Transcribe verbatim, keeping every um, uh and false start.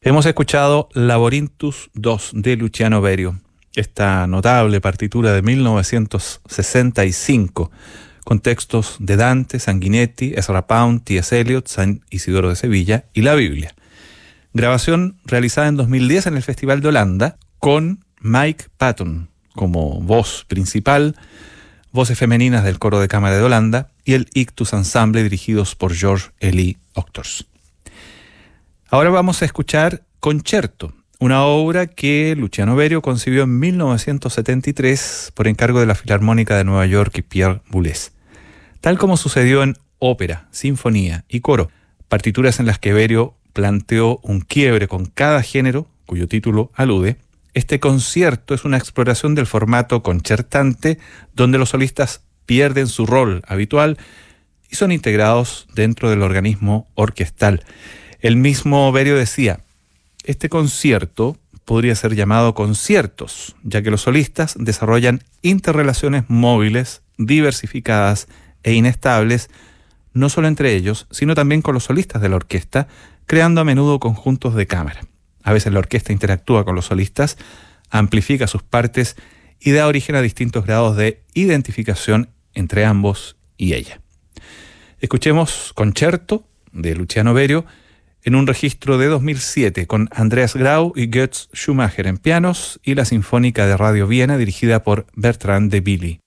Hemos escuchado Laborinthus dos de Luciano Berio, esta notable partitura de mil novecientos sesenta y cinco, con textos de Dante, Sanguinetti, Ezra Pound, T S Eliot, San Isidoro de Sevilla y la Biblia. Grabación realizada en dos mil diez en el Festival de Holanda, con Mike Patton como voz principal, voces femeninas del Coro de Cámara de Holanda y el Ictus Ensemble dirigidos por George Elie Ochters. Ahora vamos a escuchar Concerto, una obra que Luciano Berio concibió en mil novecientos setenta y tres por encargo de la Filarmónica de Nueva York y Pierre Boulez. Tal como sucedió en ópera, sinfonía y coro, partituras en las que Berio planteó un quiebre con cada género, cuyo título alude, este concierto es una exploración del formato concertante, donde los solistas pierden su rol habitual y son integrados dentro del organismo orquestal. El mismo Berio decía, este concierto podría ser llamado conciertos, ya que los solistas desarrollan interrelaciones móviles, diversificadas e inestables, no solo entre ellos, sino también con los solistas de la orquesta, creando a menudo conjuntos de cámara. A veces la orquesta interactúa con los solistas, amplifica sus partes y da origen a distintos grados de identificación entre ambos y ella. Escuchemos Concerto de Luciano Berio en un registro de dos mil siete con Andreas Grau y Götz Schumacher en pianos y la Sinfónica de Radio Viena dirigida por Bertrand de Billy